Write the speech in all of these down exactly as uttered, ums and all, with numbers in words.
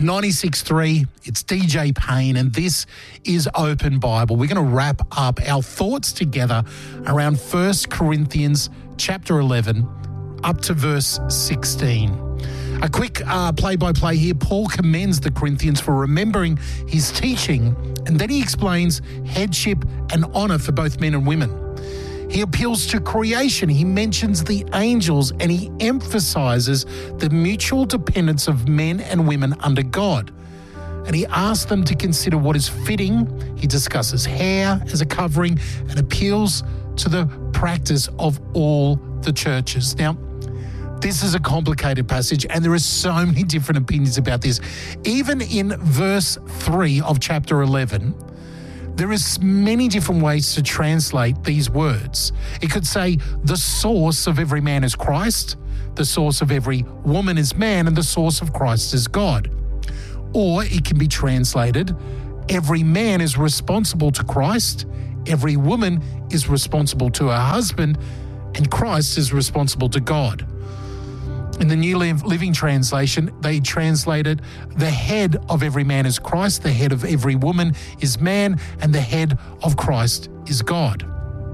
ninety-six point three, it's D J Payne, and this is Open Bible. We're going to wrap up our thoughts together around First Corinthians chapter eleven up to verse sixteen. A quick uh, play-by-play here. Paul commends the Corinthians for remembering his teaching, and then he explains headship and honour for both men and women. He appeals to creation. He mentions the angels, and he emphasises the mutual dependence of men and women under God. And he asks them to consider what is fitting. He discusses hair as a covering and appeals to the practice of all the churches. Now, this is a complicated passage, and there are so many different opinions about this. Even in verse three of chapter eleven, there is many different ways to translate these words. It could say, the source of every man is Christ, the source of every woman is man, and the source of Christ is God. Or it can be translated, every man is responsible to Christ, every woman is responsible to her husband, and Christ is responsible to God. In the New Living Translation, they translated, the head of every man is Christ, the head of every woman is man, and the head of Christ is God.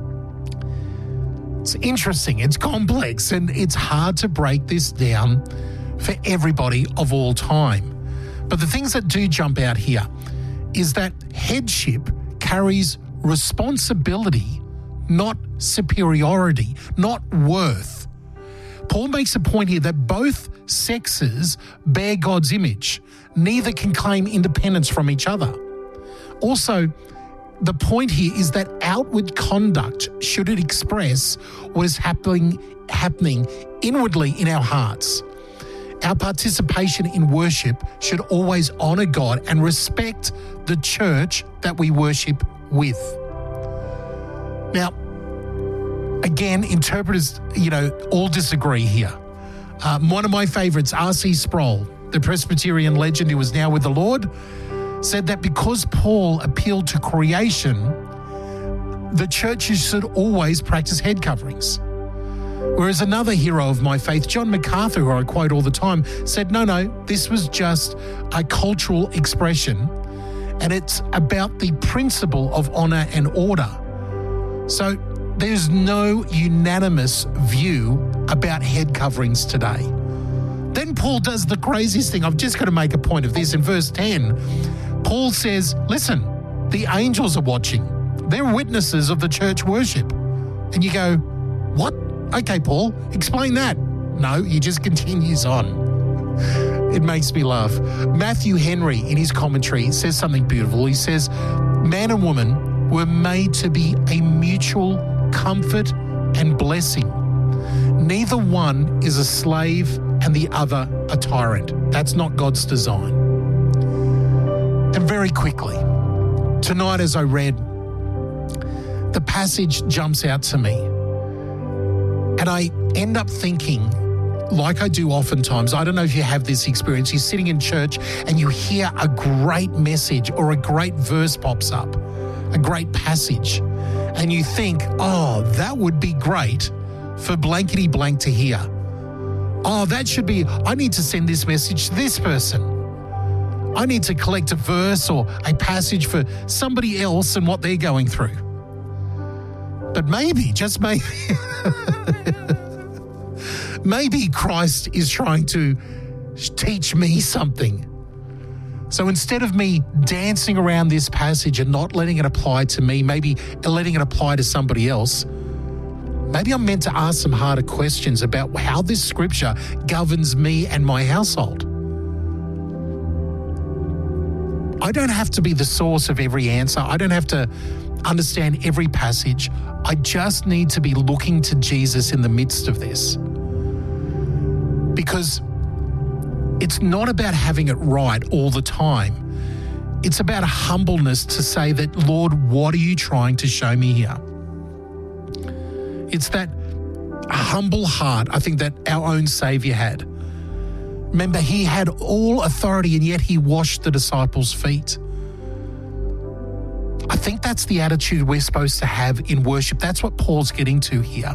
It's interesting, it's complex, and it's hard to break this down for everybody of all time. But the things that do jump out here is that headship carries responsibility, not superiority, not worth. Paul makes a point here that both sexes bear God's image. Neither can claim independence from each other. Also, the point here is that outward conduct should it express what is happening, happening inwardly in our hearts. Our participation in worship should always honour God and respect the church that we worship with. Now, again, interpreters, you know, all disagree here. Um, one of my favourites, R C Sproul, the Presbyterian legend who is now with the Lord, said that because Paul appealed to creation, the churches should always practice head coverings. Whereas another hero of my faith, John MacArthur, who I quote all the time, said, no, no, this was just a cultural expression, and it's about the principle of honour and order. So there's no unanimous view about head coverings today. Then Paul does the craziest thing. I've just got to make a point of this. In verse ten, Paul says, listen, the angels are watching. They're witnesses of the church worship. And you go, what? Okay, Paul, explain that. No, he just continues on. It makes me laugh. Matthew Henry, in his commentary, says something beautiful. He says, man and woman were made to be a mutual comfort and blessing. Neither one is a slave and the other a tyrant. That's not God's design. And very quickly, tonight as I read, the passage jumps out to me. And I end up thinking, like I do oftentimes, I don't know if you have this experience, you're sitting in church and you hear a great message or a great verse pops up, a great passage, and you think, oh, that would be great for blankety blank to hear. Oh, that should be, I need to send this message to this person. I need to collect a verse or a passage for somebody else and what they're going through. But maybe, just maybe, maybe Christ is trying to teach me something. So instead of me dancing around this passage and not letting it apply to me, maybe letting it apply to somebody else, maybe I'm meant to ask some harder questions about how this scripture governs me and my household. I don't have to be the source of every answer. I don't have to understand every passage. I just need to be looking to Jesus in the midst of this. Because it's not about having it right all the time. It's about a humbleness to say that, Lord, what are you trying to show me here? It's that humble heart, I think, that our own Saviour had. Remember, he had all authority and yet he washed the disciples' feet. I think that's the attitude we're supposed to have in worship. That's what Paul's getting to here.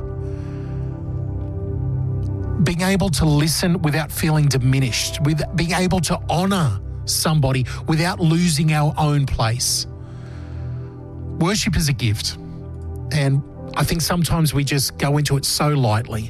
Being able to listen without feeling diminished, with being able to honour somebody without losing our own place. Worship is a gift, and I think sometimes we just go into it so lightly.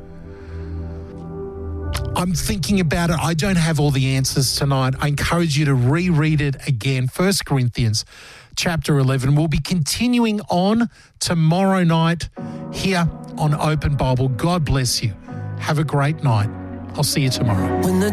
I'm thinking about it. I don't have all the answers tonight. I encourage you to reread it again. First Corinthians chapter eleven. We'll be continuing on tomorrow night here on Open Bible. God bless you. Have a great night. I'll see you tomorrow. When the